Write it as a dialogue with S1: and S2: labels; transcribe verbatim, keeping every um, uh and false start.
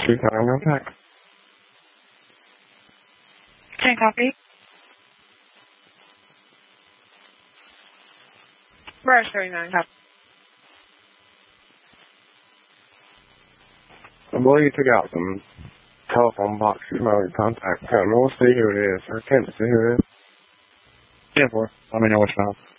S1: Two time contact.
S2: Can copy? Where's thirty-nine copy?
S1: I believe you took out some telephone box mode contact. We'll see who it is. I can't see who it is.
S3: Yeah, boy. Let me know what's wrong.